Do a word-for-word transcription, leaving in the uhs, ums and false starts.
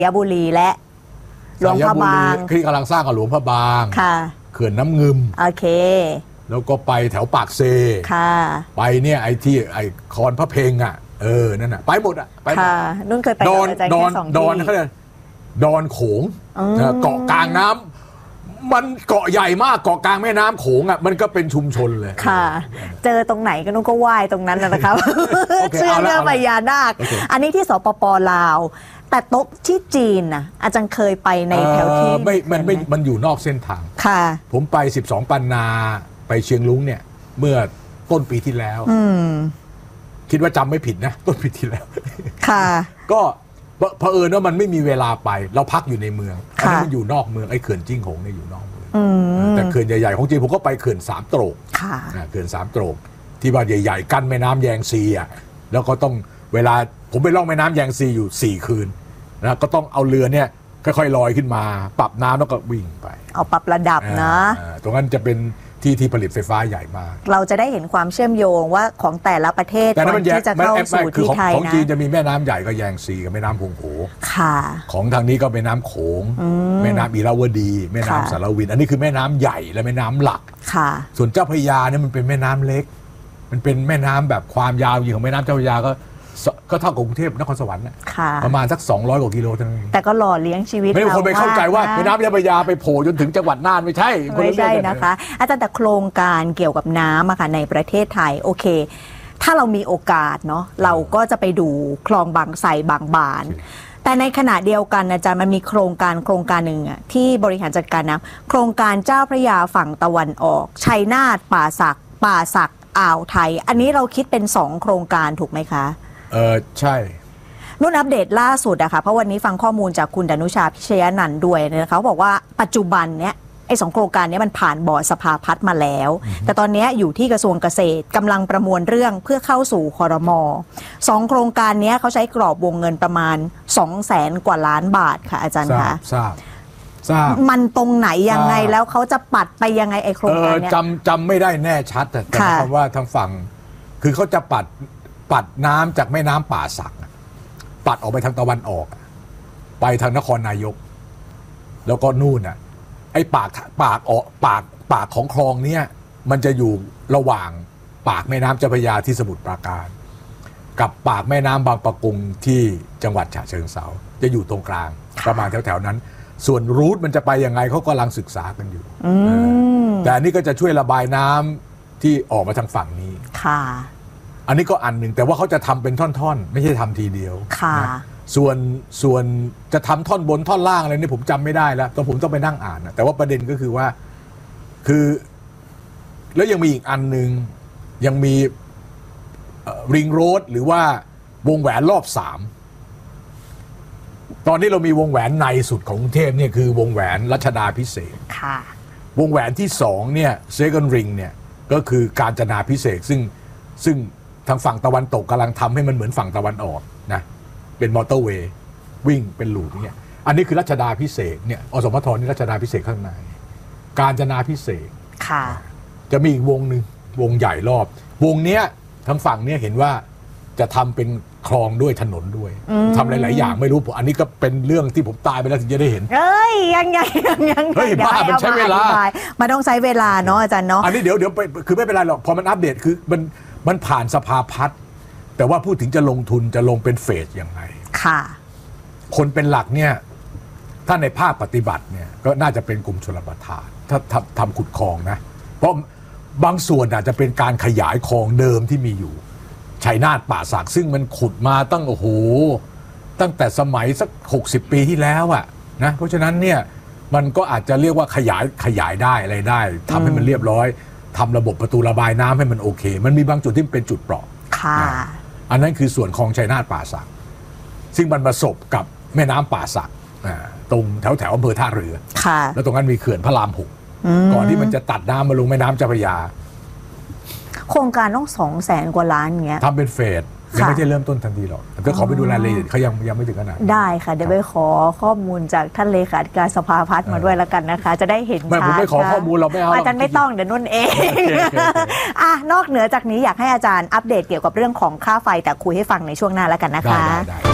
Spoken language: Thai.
ยบุรีและหลวงพระบางที่กำลังสร้างกับหลวงพระบางค่ะเขื่อนน้ำงึมโอเคแล้วก็ไปแถวปากเซค่ะไปเนี่ยไอ้ที่ไอ้คอนพระเพลงอ่ะเออนั่นอ่ะไปหมดอ่ะไปค่ะนุ่นเคยไปดอนดอนดอนเขาเรียกดอนโขงเกาะกลางน้ำมันเกาะใหญ่มากเกาะกลางแม่น้ำโขงอ่ะมันก็เป็นชุมชนเลยค่ะเจอตรงไหนก็นุ่นก็ไหว้ตรงนั้นนะครับเชื่อเรื่องพญานาคอันนี้ที่สปป.ลาวแต่โต๊ะที่จีนนะอาจารย์เคยไปในแถวที่ไม่มันไม่มันอยู่นอกเส้นทางค่ะผมไปสิบสองปันนาไปเชียงรุ้งเนี่ยเมื่อต้นปีที่แล้วคิดว่าจำไม่ผิดนะต้นปีที่แล้วค่ะก็เผอิญว่ามันไม่มีเวลาไปเราพักอยู่ในเมืองอันนี้มันอยู่นอกเมืองไอ้เขื่อนจิ้งหงเนี่ยอยู่นอกเมืองแต่เขื่อนใหญ่ๆของจีนผมก็ไปเขื่อนสามโตรกเขื่อนสามโตรกที่ว่าใหญ่ๆกั้นแม่น้ำแยงซีอ่ะแล้วก็ต้องเวลาผมไปล่องแม่น้ำแยงซีอยู่สี่คืนนะก็ต้องเอาเรือเนี่ยค่อยๆลอยขึ้นมาปรับน้ำแล้วก็วิ่งไปเอาปรับระดับนะตรงนั้นจะเป็นที่ที่ผลิตไฟฟ้าใหญ่มากเราจะได้เห็นความเชื่อมโยงว่าของแต่ละประเทศก่อนที่จะเข้าสู่ที่ไทยนะของจีนจะมีแม่น้ำใหญ่ก็แยงซีกับแม่น้ำพงโขค่ะของทางนี้ก็แม่น้ำโขงแม่น้ำอิราวดีแม่น้ำสารวินอันนี้คือแม่น้ำใหญ่และแม่น้ำหลักค่ะส่วนเจ้าพระยาเนี่ยมันเป็นแม่น้ำเล็กมันเป็นแม่น้ำแบบความยาวของแม่น้ำเจ้าพระยาก็ก็เท่ากับกรุงเทพนครสวรรค์ประมาณสักสองร้อยกว่ากิโลเท่านั้นแต่ก็หล่อเลี้ยงชีวิตไม่มีคนไปเข้าใจว่าแม่น้ำเจ้าพระยาไปโผล่จนถึงจังหวัดน่านไม่ใช่ไม่ใช่นะคะอาจารย์แต่โครงการเกี่ยวกับน้ำอะค่ะในประเทศไทยโอเคถ้าเรามีโอกาสเนาะเราก็จะไปดูคลองบางไทรบางบานแต่ในขณะเดียวกันอาจารย์มันมีโครงการโครงการหนึ่งอะที่บริหารจัดการน้ำโครงการเจ้าพระยาฝั่งตะวันออกชัยนาทป่าสักป่าสักอ่าวไทยอันนี้เราคิดเป็นสองโครงการถูกไหมคะเออใช่นุ่นอัปเดตล่าสุดอะค่ะเพราะวันนี้ฟังข้อมูลจากคุณดนุชาพิชยนันท์ด้วยนะคะเขาบอกว่าปัจจุบันเนี้ยไอ้สองโครงการนี้มันผ่านบอร์ดสภาพัฒน์มาแล้วแต่ตอนนี้อยู่ที่กระทรวงเกษตรกำลังประมวลเรื่องเพื่อเข้าสู่ครม.สองโครงการนี้เขาใช้กรอบวงเงินประมาณสองแสนกว่าล้านบาทค่ะอาจารย์คะทราบทราบมันตรงไหนยังไงแล้วเขาจะปัดไปยังไงไอ้โครงการนี้จำจำไม่ได้แน่ชัดแต่คำว่าทางฝั่งคือเขาจะปัดปัดน้ำจากแม่น้ำป่าสักปัดออกไปทางตะวันออกไปทางนครนายกแล้วก็นู่นอ่ะไอ้ปากปากออกปากปากของคลองเนี้ยมันจะอยู่ระหว่างปากแม่น้ำเจ้าพระยาที่สมุทรปราการกับปากแม่น้ำบางปะกงที่จังหวัดฉะเชิงเทราจะอยู่ตรงกลางประมาณแถวๆนั้นส่วนรูทมันจะไปยังไงเขากำลังศึกษากันอยู่แต่อันนี้ก็จะช่วยระบายน้ำที่ออกมาทางฝั่งนี้ค่ะอันนี้ก็อันหนึ่งแต่ว่าเขาจะทำเป็นท่อนๆไม่ใช่ทำทีเดียวนะส่วนส่วนจะทำท่อนบนท่อนล่างอะไรนี่ผมจำไม่ได้แล้วต้องผมต้องไปนั่งอ่านนะแต่ว่าประเด็นก็คือว่าคือแล้วยังมีอีกอันหนึ่งยังมีริงโรดหรือว่าวงแหวนรอบสามตอนนี้เรามีวงแหวนในสุดของกรุงเทพเนี่ยคือวงแหวนรัชดาภิเษกค่ะวงแหวนที่สองเนี่ยเซคันด์ริงเนี่ยก็คือกาญจนาภิเษกซึ่งซึ่งทางฝั่งตะวันตกกำลังทำให้มันเหมือนฝั่งตะวันออกนะเป็นมอเตอร์เวย์วิ่งเป็นลูปเนี่ยอันนี้คือรัชดาภิเษกเนี่ยอสมทนี่รัชดาภิเษกข้างในกาญจนาภิเษกค่ะจะมีอีกวงหนึ่งวงใหญ่รอบวงเนี้ยทางฝั่งเนี้ยเห็นว่าจะทำเป็นคลองด้วยถนนด้วยทำหลายๆอย่างไม่รู้ผมอันนี้ก็เป็นเรื่องที่ผมตายไปแล้วถึงจะได้เห็นเอ้ยยังยังยังยังเฮ้ยบ้ามันใช้เวลามันต้องใช้เวลาเนาะอาจารย์เนาะอันนี้เดี๋ยวเดี๋ยวไปคือไม่เป็นไรหรอกพอมันอัปเดตคือมันมันผ่านสภาพัฒน์แต่ว่าพูดถึงจะลงทุนจะลงเป็นเฟสยังไงค่ะคนเป็นหลักเนี่ยถ้าในภาคปฏิบัติเนี่ยก็น่าจะเป็นกรมชลประทานถ้าทำทำขุดคลองนะเพราะบางส่วนอาจจะเป็นการขยายคลองเดิมที่มีอยู่ชัยนาทป่าสักซึ่งมันขุดมาตั้งโอ้โหตั้งแต่สมัยสักหกสิบปีที่แล้วอะนะเพราะฉะนั้นเนี่ยมันก็อาจจะเรียกว่าขยายขยายได้อะไรได้ทำให้มันเรียบร้อยทำระบบประตูระบายน้ำให้มันโอเคมันมีบางจุดที่เป็นจุดเปราะอันนั้นคือส่วนคลองชัยนาทป่าสักซึ่งมันประสบกับแม่น้ำป่าสักตรงแถวแถวอำเภอท่าเรือแล้วตรงนั้นมีเขื่อนพระรามหกก่อนที่มันจะตัดน้ำมาลงแม่น้ำเจ้าพระยาโครงการต้องสองแสนกว่าล้านเงี้ยทำเป็นเฟสยังไม่ใช่เริ่มต้นทันทีหรอกก็ขอไปดูรายละเอียดเขายังยังไม่ถึงขนาดได้ค่ะเดี๋ยวไปขอข้อมูลจากท่านเลขาธิการสภาพัฒน์มาด้วยแล้วกันนะคะจะได้เห็นชัดไม่ผมไม่ขอข้อมูลเราไม่เอาอาจารย์ไม่ต้องเดี๋ยวนุ่นเองอ่ะนอกเหนือจากนี้อยากให้อาจารย์อัปเดตเกี่ยวกับเรื่องของค่าไฟแต่คุยให้ฟังในช่วงหน้าแล้วกันนะคะ